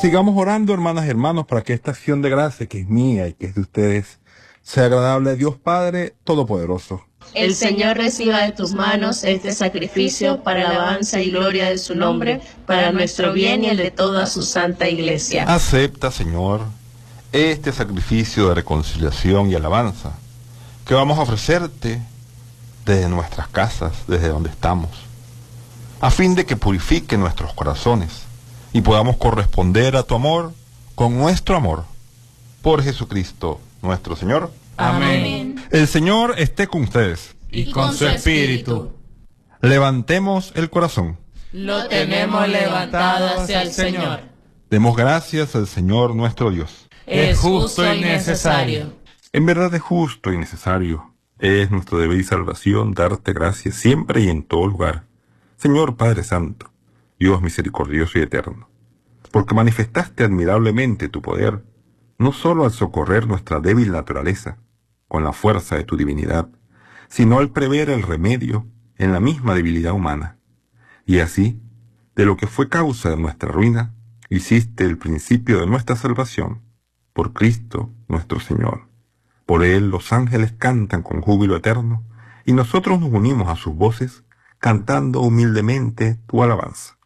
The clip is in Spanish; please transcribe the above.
Sigamos orando, hermanas y hermanos, para que esta acción de gracia, que es mía y que es de ustedes, sea agradable a Dios Padre Todopoderoso. El Señor reciba de tus manos este sacrificio para alabanza y gloria de su nombre, para nuestro bien y el de toda su santa iglesia. Acepta, Señor, este sacrificio de reconciliación y alabanza que vamos a ofrecerte desde nuestras casas, desde donde estamos, a fin de que purifique nuestros corazones y podamos corresponder a tu amor con nuestro amor. Por Jesucristo nuestro Señor. Amén. El Señor esté con ustedes. Y con su espíritu. Levantemos el corazón. Lo tenemos levantado hacia el Señor. Demos gracias al Señor nuestro Dios. Es justo y necesario. En verdad es justo y necesario. Es nuestro deber y salvación darte gracias siempre y en todo lugar, Señor Padre Santo, Dios misericordioso y eterno, porque manifestaste admirablemente tu poder, no solo al socorrer nuestra débil naturaleza, con la fuerza de tu divinidad, sino al prever el remedio en la misma debilidad humana. Y así, de lo que fue causa de nuestra ruina, hiciste el principio de nuestra salvación, por Cristo nuestro Señor. Por Él los ángeles cantan con júbilo eterno, y nosotros nos unimos a sus voces, cantando humildemente tu alabanza.